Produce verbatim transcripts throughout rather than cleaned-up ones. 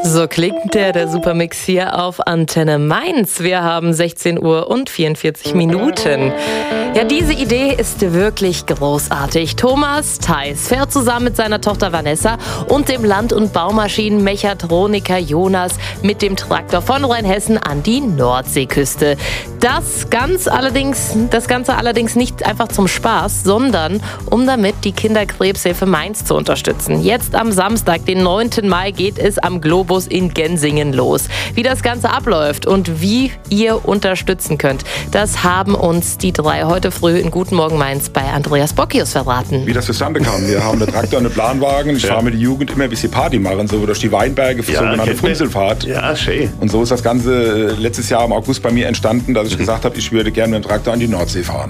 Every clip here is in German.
So klingt der, der Supermix hier auf Antenne Mainz. Wir haben sechzehn Uhr und vierundvierzig Minuten. Ja, diese Idee ist wirklich großartig. Thomas Theis fährt zusammen mit seiner Tochter Vanessa und dem Land- und Baumaschinenmechatroniker Jonas mit dem Traktor von Rheinhessen an die Nordseeküste. Das, ganz allerdings, das Ganze allerdings nicht einfach zum Spaß, sondern um damit die Kinderkrebshilfe Mainz zu unterstützen. Jetzt am Samstag, den neunten Mai, geht es am Globus in Gensingen los. Wie das Ganze abläuft und wie ihr unterstützen könnt, das haben uns die drei heute früh in Guten Morgen Mainz bei Andreas Bockius verraten. Wie das zustande kam. Wir haben einen Traktor und einen Planwagen. Ich ja. fahre mit der Jugend immer ein bisschen Party machen, so durch die Weinberge für ja, sogenannte Funzelfahrt. Ja, schön. Und so ist das Ganze letztes Jahr im August bei mir entstanden, dass ich mhm. gesagt habe, ich würde gerne mit dem Traktor an die Nordsee fahren.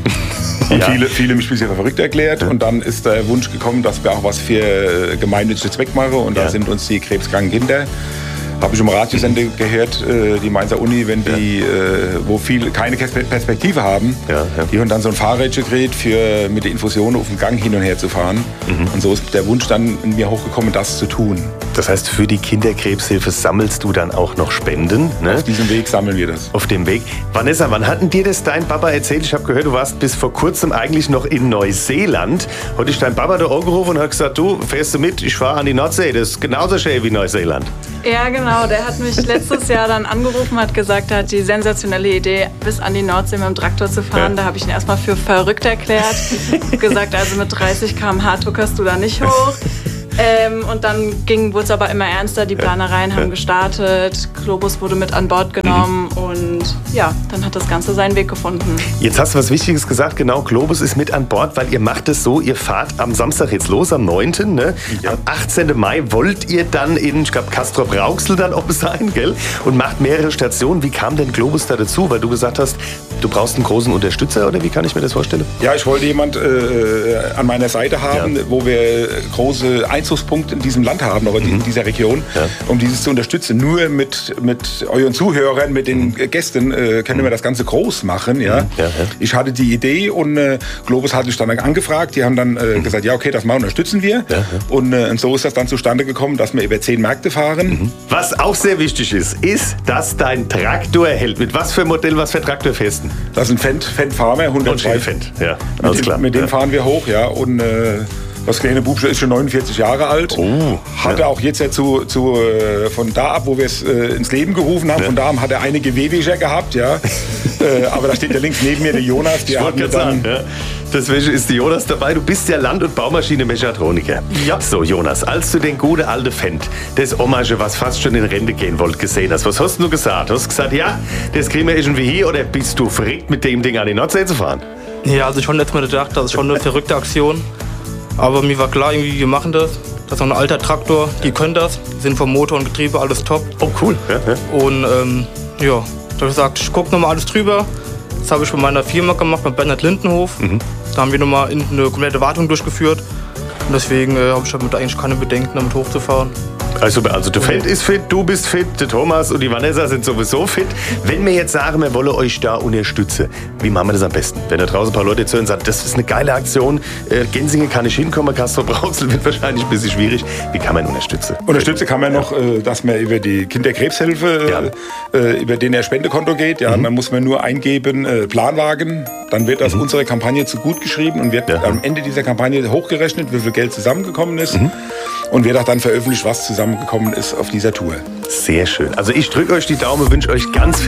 Und ja. viele, viele mich ein bisschen verrückt erklärt. Und dann ist der Wunsch gekommen, dass wir auch was für gemeinnütze Zweck machen. Und ja. da sind uns die krebskranken Kinder. Habe ich im Radiosender gehört, die Mainzer Uni, wenn die, ja. wo viele keine Perspektive haben, ja, ja. die haben dann so ein Fahrrädchen gekriegt, für mit der Infusion auf dem Gang hin und her zu fahren. Mhm. Und so ist der Wunsch dann in mir hochgekommen, das zu tun. Das heißt, für die Kinderkrebshilfe sammelst du dann auch noch Spenden? Ne? Auf diesem Weg sammeln wir das. Auf dem Weg. Vanessa, wann hatten dir das dein Papa erzählt? Ich habe gehört, du warst bis vor kurzem eigentlich noch in Neuseeland. Heute ist dein Papa da angerufen und hat gesagt, du, fährst du mit? Ich fahre an die Nordsee. Das ist genauso schön wie Neuseeland. Ja, genau. Der hat mich letztes Jahr dann angerufen, hat gesagt, er hat die sensationelle Idee, bis an die Nordsee mit dem Traktor zu fahren. Ja. Da habe ich ihn erstmal für verrückt erklärt. gesagt, also mit dreißig Kilometer pro Stunde tuckerst du da nicht hoch. Ähm, und dann wurde es aber immer ernster, die Planereien haben gestartet, Globus wurde mit an Bord genommen mhm. und ja, dann hat das Ganze seinen Weg gefunden. Jetzt hast du was Wichtiges gesagt, genau, Globus ist mit an Bord, weil ihr macht es so, ihr fahrt am Samstag jetzt los, am neunten Ne? Ja. Am achtzehnten Mai wollt ihr dann in, ich glaube, Castrop-Rauxel dann auch sein, gell? Und macht mehrere Stationen. Wie kam denn Globus da dazu? Weil du gesagt hast, du brauchst einen großen Unterstützer, oder wie kann ich mir das vorstellen? Ja, ich wollte jemand äh, an meiner Seite haben, ja. wo wir große Einzugspunkte in diesem Land haben, aber mhm. in dieser Region, ja. um dieses zu unterstützen. Nur mit, mit euren Zuhörern, mit den mhm. Gästen äh, können wir das Ganze groß machen. Ja? Mhm. Ja, ja. Ich hatte die Idee und äh, Globus hatte ich dann angefragt. Die haben dann äh, mhm. gesagt, ja okay, das mal unterstützen wir. Ja, ja. Und, äh, und so ist das dann zustande gekommen, dass wir über zehn Märkte fahren. Mhm. Was auch sehr wichtig ist, ist, dass dein Traktor hält. Mit was für Modell, was für Traktor fährst du? Das ist ein Fendt, Fendt Farmer, hundertzwei. Fendt, ja, alles mit klar. Dem, mit dem ja. fahren wir hoch, ja. Und äh, das kleine Bubsche ist schon neunundvierzig Jahre alt. Oh, hatte ja. auch jetzt ja zu, zu, äh, von da ab, wo wir es äh, ins Leben gerufen haben, ja. von da ab hat er einige Wehwehcher gehabt, ja. äh, aber da steht ja links neben mir der Jonas. Die ich wollte sagen, ja. Deswegen ist die Jonas dabei. Du bist ja Land- und Baumaschine-Mechatroniker. Ja. So, Jonas, als du den gute alte Fendt, das Hommage, was fast schon in Rente gehen wollte, gesehen hast, was hast du gesagt? Hast du gesagt, ja, das kriegen wir irgendwie hier, oder bist du verrückt, mit dem Ding an die Nordsee zu fahren? Ja, also ich habe letztes Mal gedacht, das ist schon eine verrückte Aktion. Aber mir war klar, irgendwie, wir machen das. Das ist auch ein alter Traktor, die können das. Die sind vom Motor und Getriebe alles top. Oh, cool. Ja, ja. Und ähm, ja, da habe ich gesagt, ich gucke nochmal alles drüber. Das habe ich bei meiner Firma gemacht, bei Bernhard Lindenhof. Mhm. Da haben wir nochmal eine komplette Wartung durchgeführt. Und deswegen äh, habe ich damit eigentlich keine Bedenken, damit hochzufahren. Also, also der Fendt ist fit, du bist fit, der Thomas und die Vanessa sind sowieso fit. Wenn wir jetzt sagen, wir wollen euch da unterstützen, wie machen wir das am besten? Wenn da draußen ein paar Leute zu hören sagen, das ist eine geile Aktion, äh, Gensingen kann ich hinkommen, Castrop-Rauxel wird wahrscheinlich ein bisschen schwierig. Wie kann man unterstützen? Unterstützen kann man noch, äh, dass man über die Kinderkrebshilfe, ja. äh, über den der Spendekonto geht. Ja, mhm. Dann muss man nur eingeben, äh, Planwagen. Dann wird das mhm. unserer Kampagne zu gut geschrieben und wird ja. am Ende dieser Kampagne hochgerechnet, wie viel Geld zusammengekommen ist. Mhm. Und wird auch dann veröffentlicht, was zusammengekommen ist auf dieser Tour. Sehr schön. Also ich drücke euch die Daumen, wünsche euch ganz viel